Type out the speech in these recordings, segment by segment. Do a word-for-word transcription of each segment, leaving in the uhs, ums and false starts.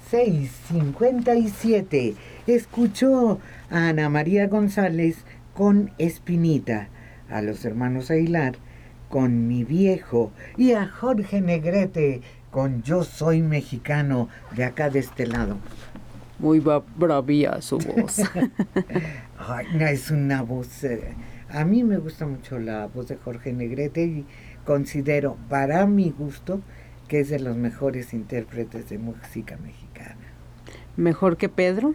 seis cincuenta y siete. Escuchó a Ana María González con Espinita, a los hermanos Aguilar con Mi Viejo y a Jorge Negrete con Yo Soy Mexicano, de acá de este lado. Muy bra- bravía su voz. Ay, no, es una voz... Eh, a mí me gusta mucho la voz de Jorge Negrete y considero, para mi gusto, que es de los mejores intérpretes de música mexicana. ¿Mejor que Pedro?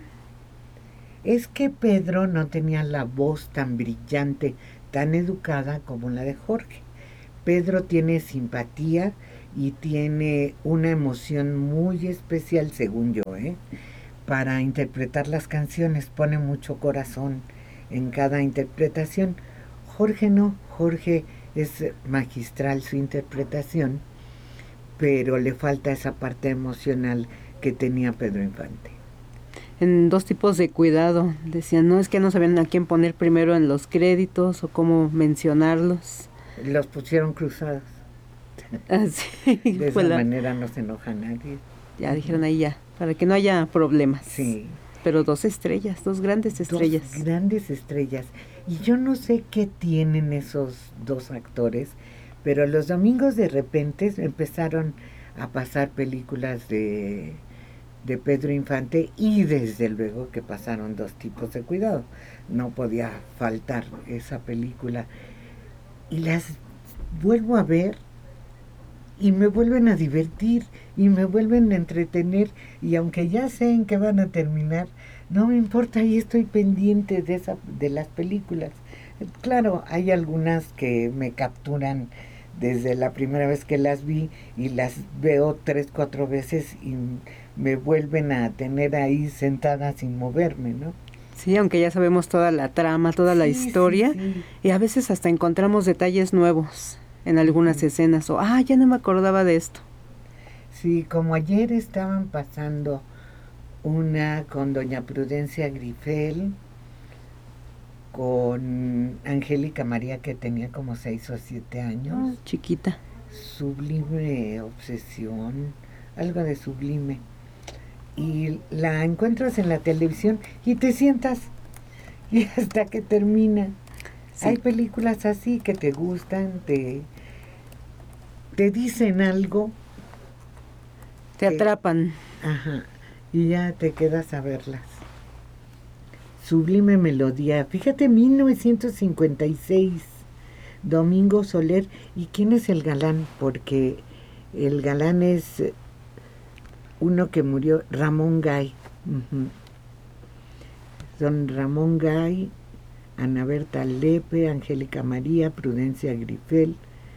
Es que Pedro no tenía la voz tan brillante, tan educada como la de Jorge. Pedro tiene simpatía y tiene una emoción muy especial, según yo, ¿eh? Para interpretar las canciones, pone mucho corazón en cada interpretación. Jorge no, Jorge es magistral su interpretación, pero le falta esa parte emocional que tenía Pedro Infante. En Dos tipos de cuidado, decían, no, es que no sabían a quién poner primero en los créditos o cómo mencionarlos. Los pusieron cruzados. Así, de esa la... manera no se enoja nadie. Ya dijeron ahí ya, para que no haya problemas. Sí. Pero dos estrellas, dos grandes estrellas. Dos grandes estrellas. Y yo no sé qué tienen esos dos actores, pero los domingos de repente empezaron a pasar películas de, de Pedro Infante y desde luego que pasaron Dos tipos de cuidado. No podía faltar esa película. Y las vuelvo a ver y me vuelven a divertir y me vuelven a entretener, y aunque ya sé en qué van a terminar, no me importa y estoy pendiente de esa, de las películas. Claro, hay algunas que me capturan desde la primera vez que las vi y las veo tres, cuatro veces y me vuelven a tener ahí sentada sin moverme, ¿no? Sí, aunque ya sabemos toda la trama, toda sí, la historia, sí, sí. Y a veces hasta encontramos detalles nuevos en algunas uh-huh. escenas, o, ah, ya no me acordaba de esto. Sí, como ayer estaban pasando una con doña Prudencia Grifel, con Angélica María, que tenía como seis o siete años. Oh, chiquita. Sublime obsesión, algo de sublime. Y la encuentras en la televisión y te sientas y hasta que termina. Sí. Hay películas así que te gustan, te, te dicen algo. Te que, atrapan. Ajá, y ya te quedas a verlas. Sublime melodía. Fíjate, mil novecientos cincuenta y seis, Domingo Soler. ¿Y quién es el galán? Porque el galán es uno que murió, Ramón Gay. Uh-huh. Son Ramón Gay, Ana Berta Lepe, Angélica María, Prudencia Grifel.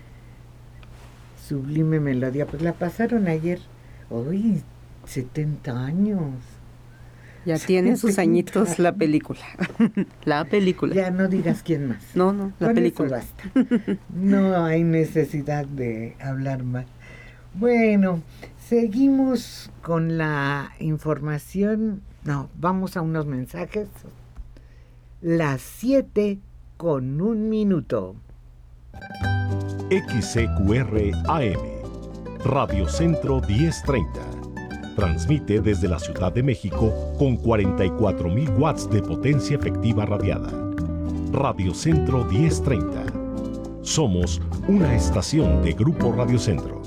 Sublime melodía. Pues la pasaron ayer. Hoy, setenta años. Ya tiene sus añitos la película. La película. Ya no digas quién más. No, no, la Con película. Eso basta. No hay necesidad de hablar más. Bueno, seguimos con la información. No, vamos a unos mensajes. Las siete con un minuto. X C Q R A M, Radio Centro diez treinta. Transmite desde la Ciudad de México con cuarenta y cuatro mil watts de potencia efectiva radiada. Radio Centro diez treinta. Somos una estación de Grupo Radio Centro.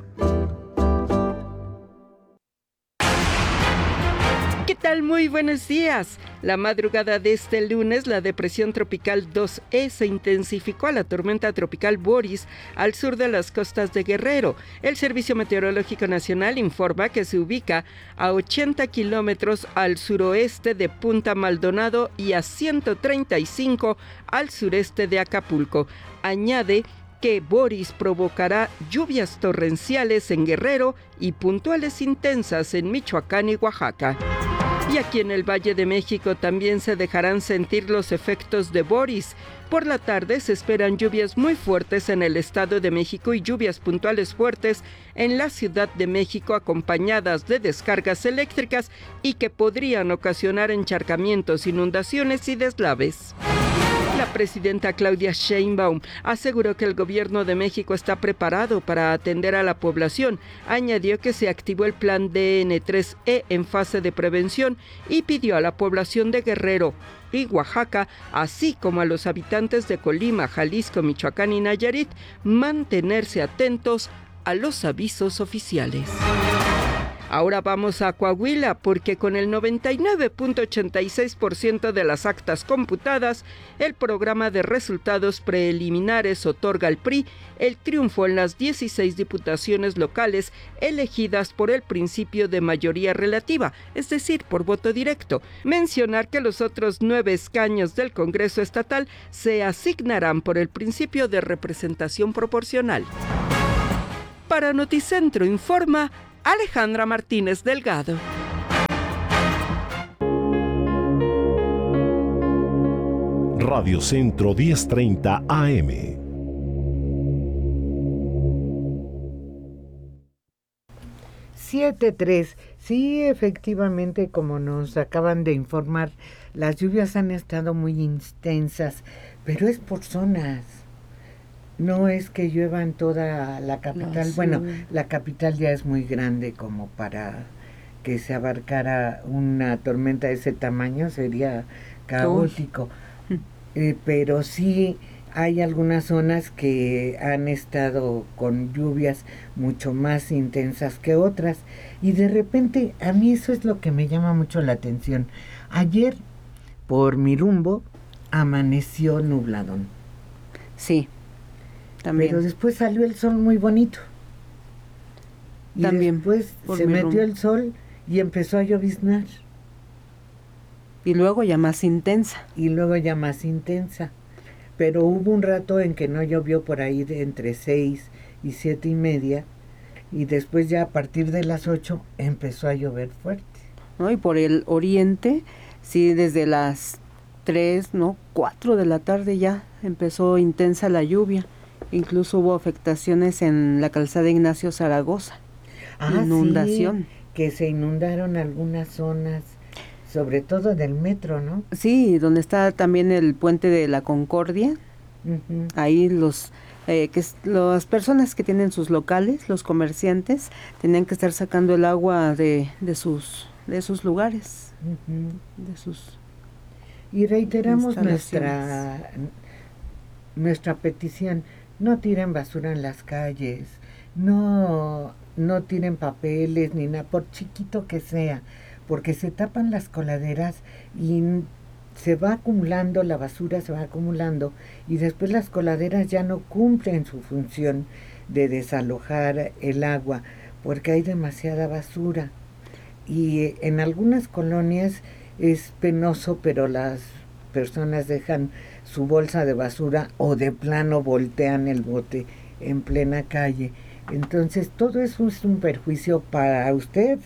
¿Qué tal? Muy buenos días. La madrugada de este lunes, la depresión tropical dos E se intensificó a la tormenta tropical Boris al sur de las costas de Guerrero. El Servicio Meteorológico Nacional informa que se ubica a ochenta kilómetros al suroeste de Punta Maldonado y a ciento treinta y cinco al sureste de Acapulco. Añade que Boris provocará lluvias torrenciales en Guerrero y puntuales intensas en Michoacán y Oaxaca. Y aquí en el Valle de México también se dejarán sentir los efectos de Boris. Por la tarde se esperan lluvias muy fuertes en el Estado de México y lluvias puntuales fuertes en la Ciudad de México, acompañadas de descargas eléctricas y que podrían ocasionar encharcamientos, inundaciones y deslaves. La La presidenta Claudia Sheinbaum aseguró que el gobierno de México está preparado para atender a la población. Añadió que se activó el plan D N tres E en fase de prevención y pidió a la población de Guerrero y Oaxaca, así como a los habitantes de Colima, Jalisco, Michoacán y Nayarit, mantenerse atentos a los avisos oficiales. Ahora vamos a Coahuila, porque con el noventa y nueve punto ochenta y seis por ciento de las actas computadas, el programa de resultados preliminares otorga al P R I el triunfo en las dieciséis diputaciones locales elegidas por el principio de mayoría relativa, es decir, por voto directo. Mencionar que los otros nueve escaños del Congreso Estatal se asignarán por el principio de representación proporcional. Para Noticentro informa Alejandra Martínez Delgado. Radio Centro diez treinta A M. siete tres. Sí, efectivamente, como nos acaban de informar, las lluvias han estado muy intensas, pero es por zonas. No es que llueva en toda la capital. No, sí. Bueno, la capital ya es muy grande como para que se abarcara una tormenta de ese tamaño, sería caótico. Eh, pero sí hay algunas zonas que han estado con lluvias mucho más intensas que otras. Y de repente, a mí eso es lo que me llama mucho la atención. Ayer, por mi rumbo, amaneció nubladón. Sí. También. Pero después salió el sol muy bonito. Y También después se metió rumbo. el sol y empezó a lloviznar. Y luego ya más intensa. Y luego ya más intensa. Pero hubo un rato en que no llovió por ahí de entre seis y siete y media. Y después ya a partir de las ocho empezó a llover fuerte. ¿No? Y por el oriente, sí, desde las tres, no, cuatro de la tarde ya empezó intensa la lluvia. Incluso hubo afectaciones en la calzada Ignacio Zaragoza. Ah, inundación. Sí, que se inundaron algunas zonas, sobre todo del metro, ¿no? Sí, donde está también el puente de la Concordia. Uh-huh. Ahí los eh, que las personas que tienen sus locales, los comerciantes, tenían que estar sacando el agua de, de sus de sus lugares, uh-huh. de sus y reiteramos nuestra nuestra petición. No tiren basura en las calles, no, no tiren papeles ni nada, por chiquito que sea, porque se tapan las coladeras y se va acumulando, la basura se va acumulando y después las coladeras ya no cumplen su función de desalojar el agua, porque hay demasiada basura. Y en algunas colonias es penoso, pero las personas dejan su bolsa de basura o de plano voltean el bote en plena calle. Entonces todo eso es un perjuicio para usted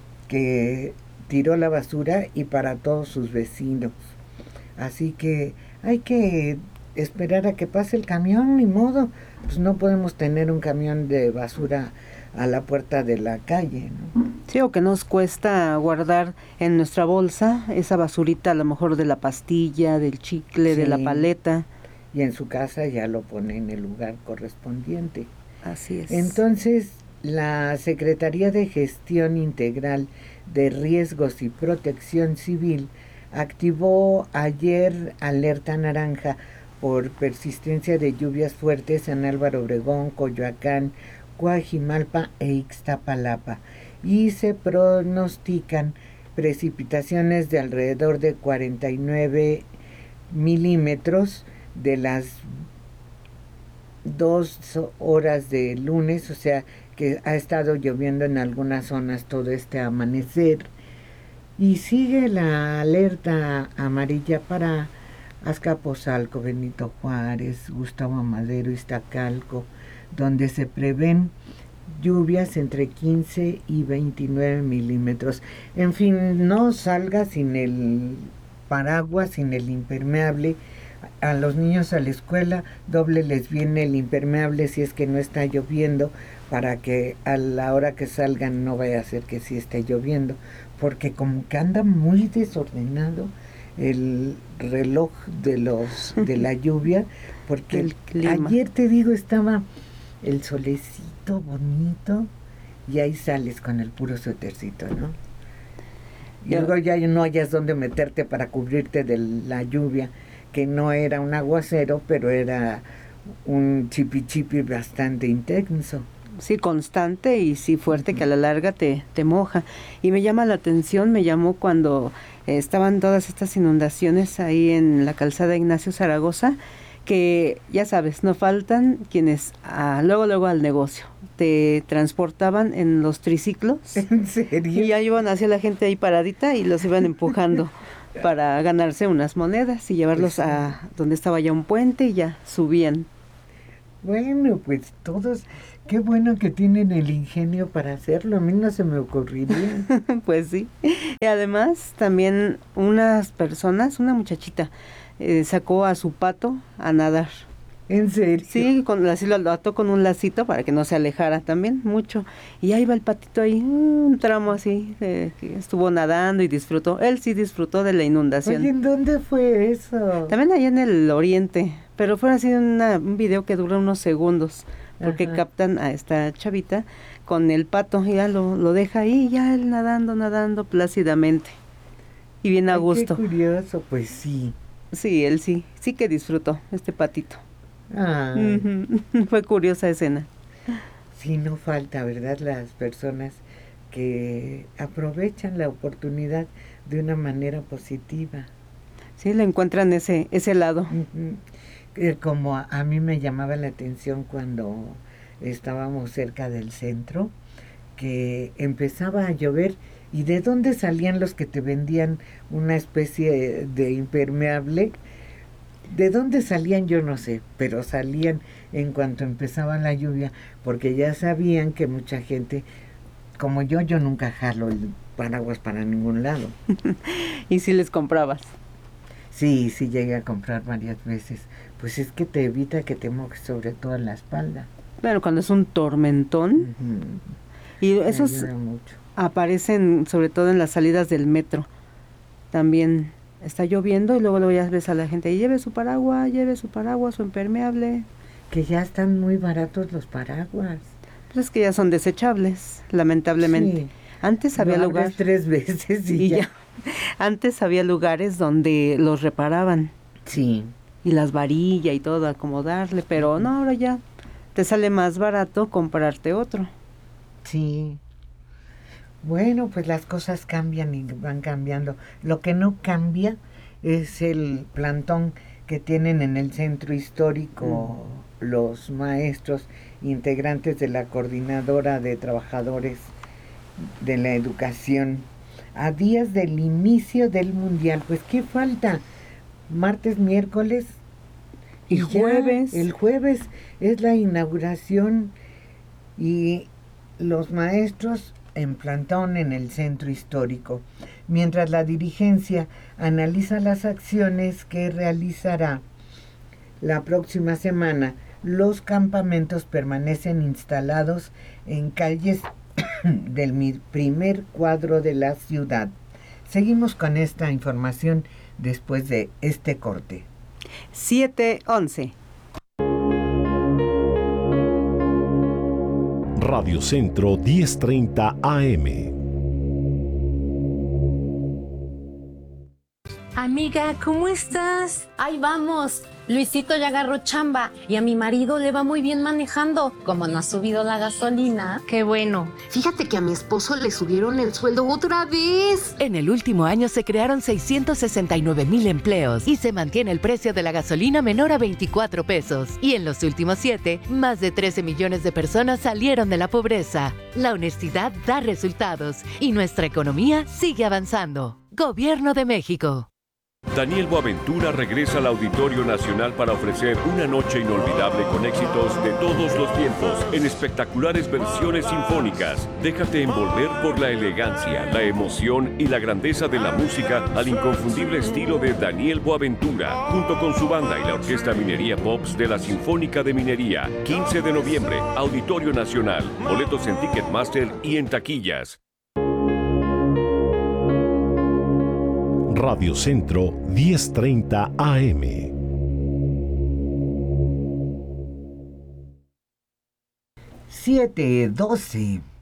que tiró la basura y para todos sus vecinos. Así que hay que esperar a que pase el camión, ni modo, pues no podemos tener un camión de basura a la puerta de la calle, ¿no? Sí, o que nos cuesta guardar en nuestra bolsa esa basurita, a lo mejor de la pastilla, del chicle, sí, de la paleta. Y en su casa ya lo pone en el lugar correspondiente. Así es. Entonces, la Secretaría de Gestión Integral de Riesgos y Protección Civil activó ayer alerta naranja por persistencia de lluvias fuertes en Álvaro Obregón, Coyoacán, Coajimalpa e Ixtapalapa, y se pronostican precipitaciones de alrededor de cuarenta y nueve milímetros de las dos horas de lunes, o sea que ha estado lloviendo en algunas zonas todo este amanecer, y sigue la alerta amarilla para Azcapotzalco, Benito Juárez, Gustavo Amadero, Iztacalco, donde se prevén lluvias entre quince y veintinueve milímetros. En fin, no salga sin el paraguas, sin el impermeable. A los niños a la escuela, doble les viene el impermeable si es que no está lloviendo, para que a la hora que salgan no vaya a ser que sí esté lloviendo, porque como que anda muy desordenado el reloj de los de la lluvia, porque ayer te digo estaba el solecito bonito y ahí sales con el puro suétercito, ¿no? Y luego ya no hayas dónde meterte para cubrirte de la lluvia, que no era un aguacero, pero era un chipi chipi bastante intenso. Sí, constante y sí fuerte, uh-huh. que a la larga te, te moja. Y me llama la atención, me llamó cuando eh, estaban todas estas inundaciones ahí en la calzada Ignacio Zaragoza, que ya sabes, no faltan quienes ah, luego, luego al negocio, te transportaban en los triciclos. ¿En serio? Y ya iban hacia la gente ahí paradita y los iban empujando para ganarse unas monedas y llevarlos pues, a donde estaba ya un puente y ya subían. Bueno, pues todos, qué bueno que tienen el ingenio para hacerlo, a mí no se me ocurriría. Pues sí, y además también unas personas, una muchachita, eh, sacó a su pato a nadar. ¿En serio? Sí, con, así lo, lo ató con un lacito para que no se alejara también mucho. Y ahí va el patito ahí, un tramo así, eh, que estuvo nadando y disfrutó. Él sí disfrutó de la inundación. Oye, ¿en dónde fue eso? También allá en el oriente, pero fue así una, un video que dura unos segundos, porque Ajá. captan a esta chavita con el pato y ya lo, lo deja ahí, ya él nadando, nadando plácidamente. Y bien a Ay, gusto. Qué curioso, pues sí. Sí, él sí, sí que disfrutó, este patito. Ay. Uh-huh. Fue curiosa escena. Sí, no falta, ¿verdad? Las personas que aprovechan la oportunidad de una manera positiva. Sí, le encuentran ese ese lado. Uh-huh. Como a, a mí me llamaba la atención cuando estábamos cerca del centro, que empezaba a llover y de dónde salían los que te vendían una especie de impermeable. ¿De dónde salían? Yo no sé, pero salían en cuanto empezaba la lluvia, porque ya sabían que mucha gente, como yo, yo nunca jalo el paraguas para ningún lado. ¿Y si les comprabas? Sí, sí llegué a comprar varias veces. Pues es que te evita que te mojes, sobre todo en la espalda. Bueno, cuando es un tormentón. Uh-huh. Y esos aparecen sobre todo en las salidas del metro. También está lloviendo y luego, luego ya ves a la gente y lleve su paraguas, lleve su paraguas, su impermeable. Que ya están muy baratos los paraguas. Pues es que ya son desechables, lamentablemente. Sí. Antes había lugares tres veces y, y ya. ya. Antes había lugares donde los reparaban. Sí. Y las varillas y todo, acomodarle, pero no, ahora ya te sale más barato comprarte otro. Sí. Bueno, pues las cosas cambian y van cambiando. Lo que no cambia es el plantón que tienen en el centro histórico mm. los maestros integrantes de la Coordinadora de Trabajadores de la Educación a días del inicio del Mundial. Pues ¿qué falta? Martes, miércoles y, y jueves. El jueves es la inauguración y los maestros en plantón en el centro histórico, mientras la dirigencia analiza las acciones que realizará la próxima semana. Los campamentos permanecen instalados en calles del primer cuadro de la ciudad. Seguimos con esta información después de este corte. siete once. Radio Centro diez treinta A M. Amiga, ¿cómo estás? Ahí vamos. Luisito ya agarró chamba y a mi marido le va muy bien manejando. Como no ha subido la gasolina. Qué bueno. Fíjate que a mi esposo le subieron el sueldo otra vez. En el último año se crearon seiscientos sesenta y nueve mil empleos y se mantiene el precio de la gasolina menor a veinticuatro pesos. Y en los últimos siete, más de trece millones de personas salieron de la pobreza. La honestidad da resultados y nuestra economía sigue avanzando. Gobierno de México. Daniel Boaventura regresa al Auditorio Nacional para ofrecer una noche inolvidable con éxitos de todos los tiempos en espectaculares versiones sinfónicas. Déjate envolver por la elegancia, la emoción y la grandeza de la música al inconfundible estilo de Daniel Boaventura, junto con su banda y la Orquesta Minería Pops de la Sinfónica de Minería. quince de noviembre, Auditorio Nacional. Boletos en Ticketmaster y en taquillas. Radio Centro diez treinta A M. siete doce.